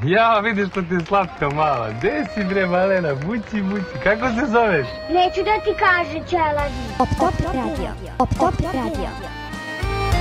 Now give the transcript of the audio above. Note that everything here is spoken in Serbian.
Ja, vidiš što ti je slatka mala. Gde si bre, malena? Mući, mući. Kako se zoveš? Neću da ti kaže, Čelavi. Top Radio.